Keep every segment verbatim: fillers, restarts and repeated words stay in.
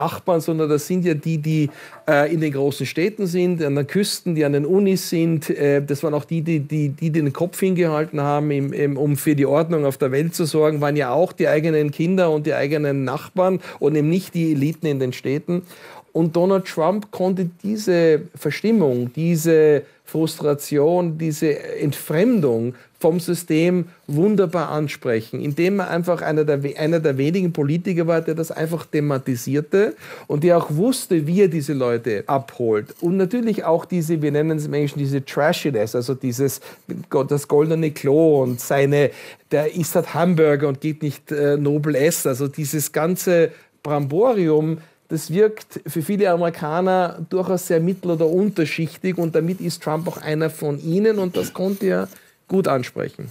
Nachbarn, sondern das sind ja die, die äh, in den großen Städten sind, an den Küsten, die an den Unis sind. Äh, das waren auch die, die, die, die den Kopf hingehalten haben, im, im, um für die Ordnung auf der Welt zu sorgen, waren ja auch die eigenen Kinder und die eigenen Nachbarn und eben nicht die Eliten in den Städten. Und Donald Trump konnte diese Verstimmung, diese Frustration, diese Entfremdung vom System wunderbar ansprechen, indem er einfach einer der, einer der wenigen Politiker war, der das einfach thematisierte und der auch wusste, wie er diese Leute abholt. Und natürlich auch diese, wir nennen es im Englischen, diese Trashiness, also dieses, das goldene Klo und seine, der isst halt Hamburger und geht nicht äh, nobel essen, also dieses ganze Bramborium. Das wirkt für viele Amerikaner durchaus sehr mittel- oder unterschichtig und damit ist Trump auch einer von ihnen und das konnte er gut ansprechen.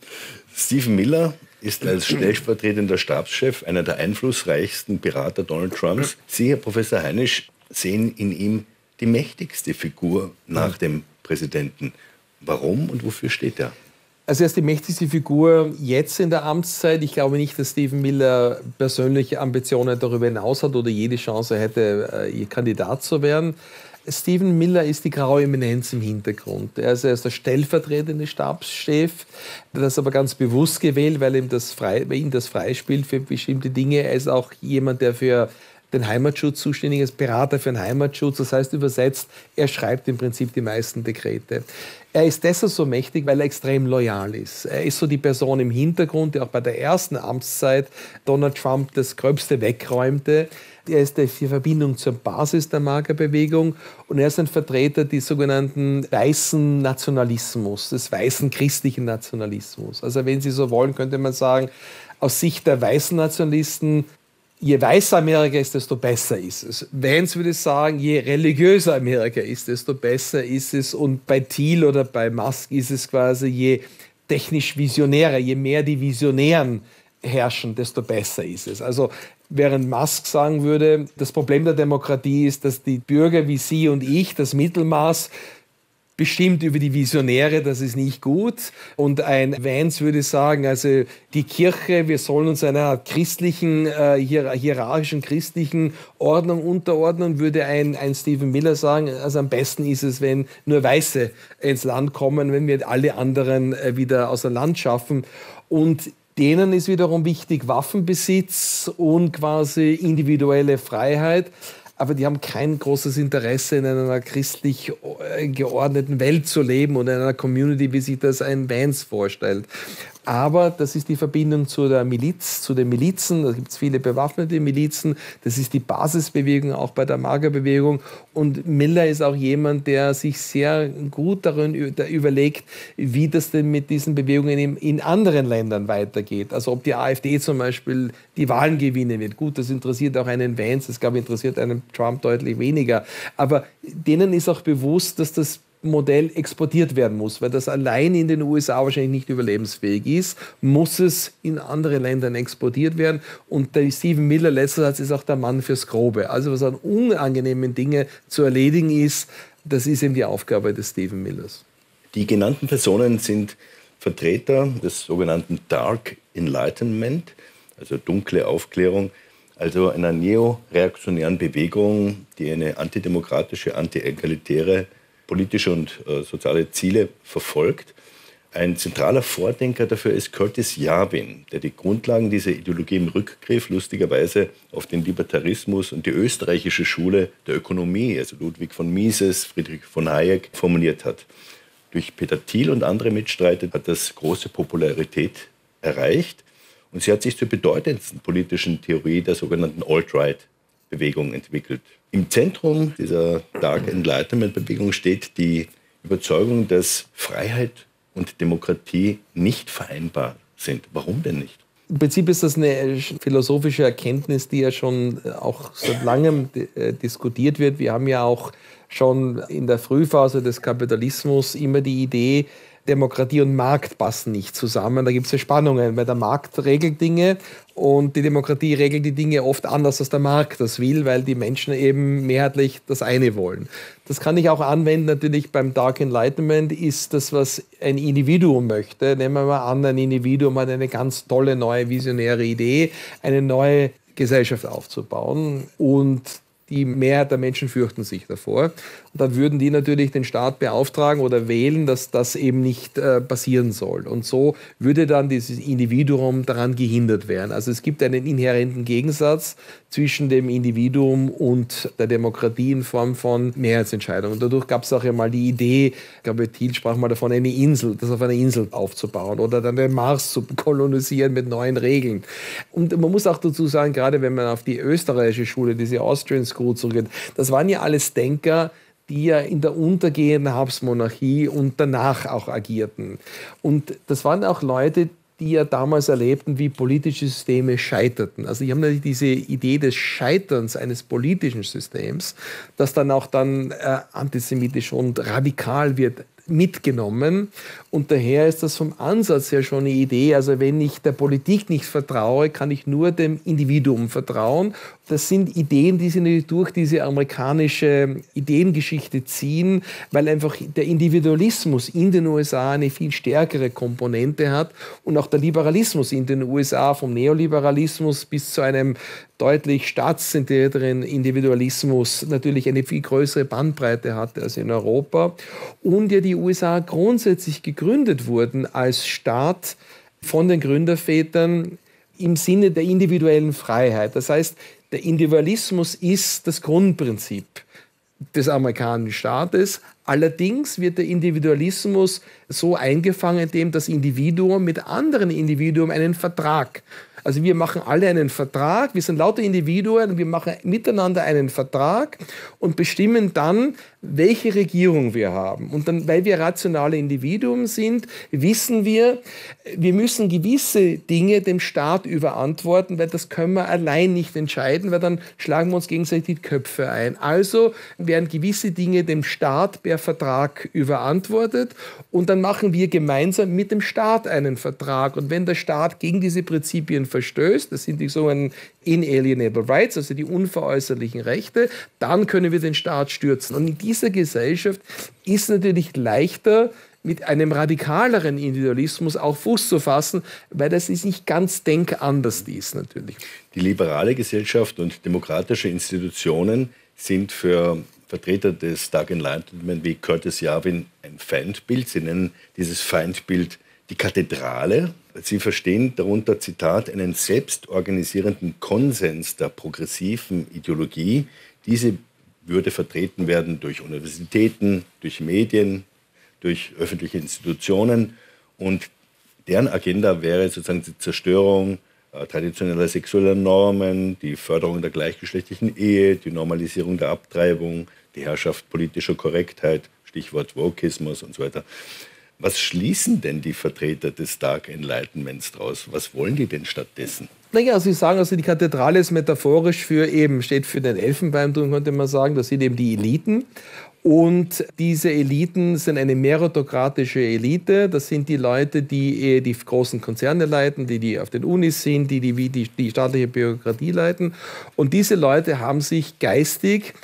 Stephen Miller ist als stellvertretender Stabschef einer der einflussreichsten Berater Donald Trumps. Sie, Herr Professor Heinisch, sehen in ihm die mächtigste Figur nach dem Präsidenten. Warum und wofür steht er? Also er ist die mächtigste Figur jetzt in der Amtszeit. Ich glaube nicht, dass Stephen Miller persönliche Ambitionen darüber hinaus hat oder jede Chance hätte, ihr Kandidat zu werden. Stephen Miller ist die graue Eminenz im Hintergrund. Er ist, er ist der stellvertretende Stabschef, das aber ganz bewusst gewählt, weil ihm das, frei, weil ihm das freispielt für bestimmte Dinge. Er ist auch jemand, der für den Heimatschutz zuständig ist, Berater für den Heimatschutz. Das heißt übersetzt, er schreibt im Prinzip die meisten Dekrete. Er ist deshalb so mächtig, weil er extrem loyal ist. Er ist so die Person im Hintergrund, die auch bei der ersten Amtszeit Donald Trump das Gröbste wegräumte. Er ist die Verbindung zur Basis der MAGA-Bewegung und er ist ein Vertreter des sogenannten weißen Nationalismus, des weißen christlichen Nationalismus. Also wenn Sie so wollen, könnte man sagen, aus Sicht der weißen Nationalisten, je weißer Amerika ist, desto besser ist es. Vance würde sagen, je religiöser Amerika ist, desto besser ist es. Und bei Thiel oder bei Musk ist es quasi, je technisch visionärer, je mehr die Visionären herrschen, desto besser ist es. Also während Musk sagen würde, das Problem der Demokratie ist, dass die Bürger wie Sie und ich, das Mittelmaß, bestimmt über die Visionäre, das ist nicht gut. Und ein Vance würde sagen, also die Kirche, wir sollen uns einer christlichen, äh, hierarchischen christlichen Ordnung unterordnen, würde ein, ein Stephen Miller sagen, also am besten ist es, wenn nur Weiße ins Land kommen, wenn wir alle anderen äh, wieder außer Land schaffen. Und denen ist wiederum wichtig Waffenbesitz und quasi individuelle Freiheit. Aber die haben kein großes Interesse, in einer christlich geordneten Welt zu leben und in einer Community, wie sich das ein Vance vorstellt. Aber das ist die Verbindung zu der Miliz, zu den Milizen. Da gibt es viele bewaffnete Milizen. Das ist die Basisbewegung, auch bei der MAGA-Bewegung. Und Miller ist auch jemand, der sich sehr gut darin überlegt, wie das denn mit diesen Bewegungen in, in anderen Ländern weitergeht. Also ob die AfD zum Beispiel die Wahlen gewinnen wird. Gut, das interessiert auch einen Vance. Das, glaube ich, interessiert einen Trump deutlich weniger. Aber denen ist auch bewusst, dass das Modell exportiert werden muss, weil das allein in den U S A wahrscheinlich nicht überlebensfähig ist, muss es in andere Ländern exportiert werden. Und der Stephen Miller, letzter Satz, ist auch der Mann fürs Grobe. Also was an unangenehmen Dingen zu erledigen ist, das ist eben die Aufgabe des Stephen Millers. Die genannten Personen sind Vertreter des sogenannten Dark Enlightenment, also dunkle Aufklärung, also einer neoreaktionären Bewegung, die eine antidemokratische, anti-egalitäre politische und äh, soziale Ziele verfolgt. Ein zentraler Vordenker dafür ist Curtis Yarvin, der die Grundlagen dieser Ideologie im Rückgriff lustigerweise auf den Libertarismus und die österreichische Schule der Ökonomie, also Ludwig von Mises, Friedrich von Hayek, formuliert hat. Durch Peter Thiel und andere Mitstreiter hat das große Popularität erreicht und sie hat sich zur bedeutendsten politischen Theorie der sogenannten Alt-Right-Bewegung entwickelt. Im Zentrum dieser Dark Enlightenment-Bewegung steht die Überzeugung, dass Freiheit und Demokratie nicht vereinbar sind. Warum denn nicht? Im Prinzip ist das eine philosophische Erkenntnis, die ja schon auch seit langem diskutiert wird. Wir haben ja auch schon in der Frühphase des Kapitalismus immer die Idee, Demokratie und Markt passen nicht zusammen. Da gibt es ja Spannungen, weil der Markt regelt Dinge und die Demokratie regelt die Dinge oft anders, als der Markt das will, weil die Menschen eben mehrheitlich das eine wollen. Das kann ich auch anwenden, natürlich beim Dark Enlightenment ist das, was ein Individuum möchte. Nehmen wir mal an, ein Individuum hat eine ganz tolle, neue, visionäre Idee, eine neue Gesellschaft aufzubauen. Und die Mehrheit der Menschen fürchten sich davor. Und dann würden die natürlich den Staat beauftragen oder wählen, dass das eben nicht äh, passieren soll. Und so würde dann dieses Individuum daran gehindert werden. Also es gibt einen inhärenten Gegensatz zwischen dem Individuum und der Demokratie in Form von Mehrheitsentscheidungen. Und dadurch gab es auch einmal die Idee, ich glaube, Thiel sprach mal davon, eine Insel, das auf einer Insel aufzubauen oder dann den Mars zu kolonisieren mit neuen Regeln. Und man muss auch dazu sagen, gerade wenn man auf die österreichische Schule, diese Austrian School zurückgeht, das waren ja alles Denker, die ja in der untergehenden Habsmonarchie und danach auch agierten. Und das waren auch Leute, die ja damals erlebten, wie politische Systeme scheiterten. Also die haben natürlich diese Idee des Scheiterns eines politischen Systems, das dann auch dann äh, antisemitisch und radikal wird, mitgenommen. Und daher ist das vom Ansatz her schon eine Idee, also wenn ich der Politik nicht vertraue, kann ich nur dem Individuum vertrauen. Das sind Ideen, die sich durch diese amerikanische Ideengeschichte ziehen, weil einfach der Individualismus in den U S A eine viel stärkere Komponente hat und auch der Liberalismus in den U S A vom Neoliberalismus bis zu einem deutlich staatszentrierteren Individualismus natürlich eine viel größere Bandbreite hatte als in Europa. Und ja die U S A grundsätzlich gegründet wurden als Staat von den Gründervätern im Sinne der individuellen Freiheit. Das heißt, der Individualismus ist das Grundprinzip des amerikanischen Staates. Allerdings wird der Individualismus so eingefangen, indem das Individuum mit anderen Individuen einen Vertrag. Also wir machen alle einen Vertrag, wir sind lauter Individuen und wir machen miteinander einen Vertrag und bestimmen dann, welche Regierung wir haben. Und dann, weil wir rationale Individuen sind, wissen wir, wir müssen gewisse Dinge dem Staat überantworten, weil das können wir allein nicht entscheiden, weil dann schlagen wir uns gegenseitig die Köpfe ein. Also werden gewisse Dinge dem Staat per Vertrag überantwortet und dann machen wir gemeinsam mit dem Staat einen Vertrag. Und wenn der Staat gegen diese Prinzipien verstößt, das sind die sogenannten Inalienable Rights, also die unveräußerlichen Rechte, dann können wir den Staat stürzen. Und in dieser Gesellschaft ist natürlich leichter, mit einem radikaleren Individualismus auch Fuß zu fassen, weil das ist nicht ganz denkanders dies natürlich. Die liberale Gesellschaft und demokratische Institutionen sind für Vertreter des Dark Enlightenment wie Curtis Yarvin ein Feindbild. Sie nennen dieses Feindbild die Kathedrale. Sie verstehen darunter, Zitat, einen selbstorganisierenden Konsens der progressiven Ideologie. Diese würde vertreten werden durch Universitäten, durch Medien, durch öffentliche Institutionen. Und deren Agenda wäre sozusagen die Zerstörung äh, traditioneller sexueller Normen, die Förderung der gleichgeschlechtlichen Ehe, die Normalisierung der Abtreibung, die Herrschaft politischer Korrektheit, Stichwort Wokismus und so weiter. Was schließen denn die Vertreter des Dark Enlightenments daraus? Was wollen die denn stattdessen? Naja, Sie sagen, also die Kathedrale ist metaphorisch für eben, steht für den Elfenbeinturm, könnte man sagen. Das sind eben die Eliten. Und diese Eliten sind eine meritokratische Elite. Das sind die Leute, die die großen Konzerne leiten, die, die auf den Unis sind, die die, die die staatliche Bürokratie leiten. Und diese Leute haben sich geistig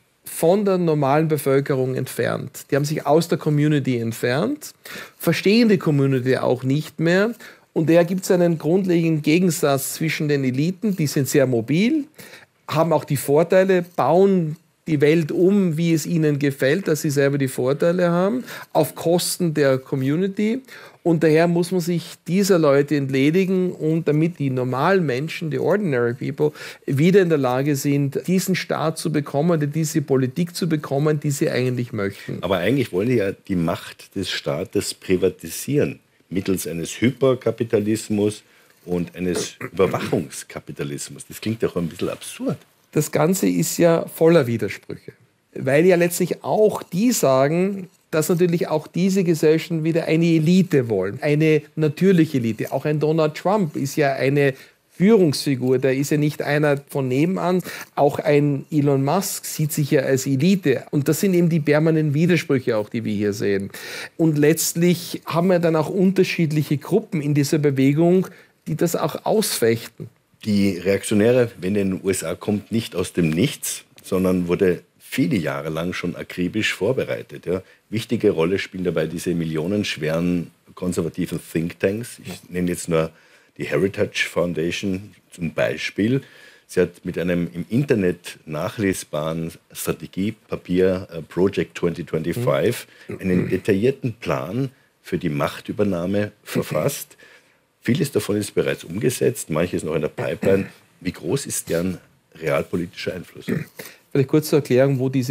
von der normalen Bevölkerung entfernt. Die haben sich aus der Community entfernt, verstehen die Community auch nicht mehr. Und daher gibt es einen grundlegenden Gegensatz zwischen den Eliten, die sind sehr mobil, haben auch die Vorteile, bauen die Welt um, wie es ihnen gefällt, dass sie selber die Vorteile haben, auf Kosten der Community. Und daher muss man sich dieser Leute entledigen und damit die normalen Menschen, die ordinary people, wieder in der Lage sind, diesen Staat zu bekommen, diese Politik zu bekommen, die sie eigentlich möchten. Aber eigentlich wollen die ja die Macht des Staates privatisieren, mittels eines Hyperkapitalismus und eines Überwachungskapitalismus. Das klingt doch ein bisschen absurd. Das Ganze ist ja voller Widersprüche, weil ja letztlich auch die sagen, dass natürlich auch diese Gesellschaften wieder eine Elite wollen, eine natürliche Elite. Auch ein Donald Trump ist ja eine Führungsfigur, der ist ja nicht einer von nebenan. Auch ein Elon Musk sieht sich ja als Elite. Und das sind eben die permanenten Widersprüche auch, die wir hier sehen. Und letztlich haben wir dann auch unterschiedliche Gruppen in dieser Bewegung, die das auch ausfechten. Die Reaktionäre Wende in den U S A kommt nicht aus dem Nichts, sondern wurde viele Jahre lang schon akribisch vorbereitet. Ja. Wichtige Rolle spielen dabei diese millionenschweren konservativen Thinktanks. Ich nenne jetzt nur die Heritage Foundation zum Beispiel. Sie hat mit einem im Internet nachlesbaren Strategiepapier äh, Project zwanzig fünfundzwanzig einen detaillierten Plan für die Machtübernahme verfasst. Vieles davon ist bereits umgesetzt, manches noch in der Pipeline. Wie groß ist deren realpolitischer Einfluss? Vielleicht kurz zur Erklärung, wo diese